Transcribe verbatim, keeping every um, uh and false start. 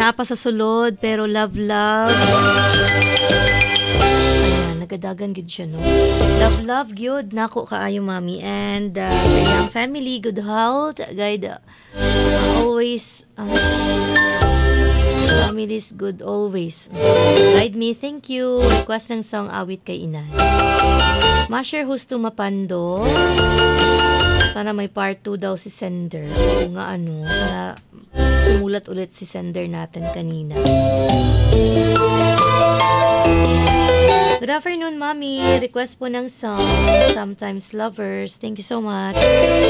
Napa sa sulod, pero love, love. Ayan, nagadagan gud siya, no? Love, love, gyud. Nako kaayo, mami. And uh, sa iyang family, good health. Guide, uh, always, uh, family is good always. Guide me, thank you. Request ng song awit kay Inay. Masher Husto Mapando. Sana may part two daw si sender. Oo nga ano, sana sumulat ulit si sender natin kanina. Good afternoon, Mommy. Request po ng song, Sometimes Lovers. Thank you so much.